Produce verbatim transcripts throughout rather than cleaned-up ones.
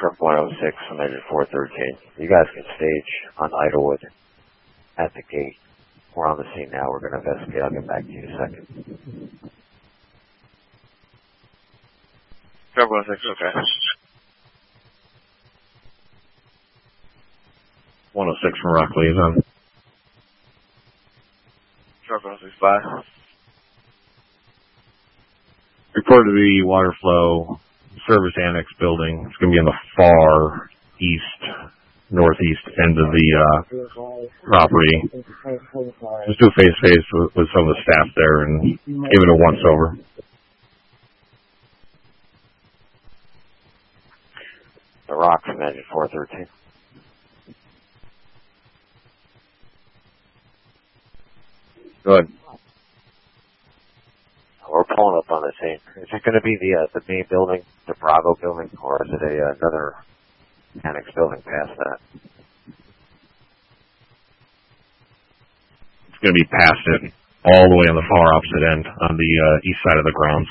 Trip one oh six from engine four thirteen. You guys can stage on Idlewood at the gate. We're on the scene now. We're going to investigate. I'll get back to you in a second. Trip one oh six, okay. one oh six from Rock Liaison. Trip one oh six five. Report to the water flow service annex building. It's going to be in the far east, northeast end of the uh, property. Just do a face-to-face with, with some of the staff there and give it a once-over. The Rock from engine four thirteen. Good. We're pulling up on the scene. Is it going to be the uh, the main building, the Bravo building, or is it a uh, another annex building past that? It's going to be past it, all the way on the far opposite end, on the uh, east side of the grounds.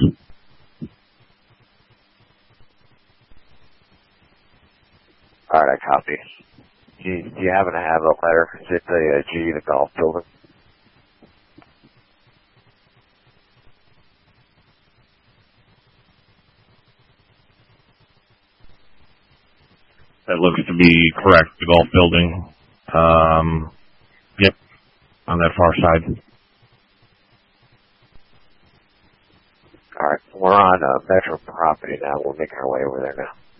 All right, I copy. Do you, do you happen to have a letter? Is it the uh, G, the golf building? That looks to be correct, the golf building. Um, yep, on that far side. All right, we're on uh, Metro property now. We're making our way over there now.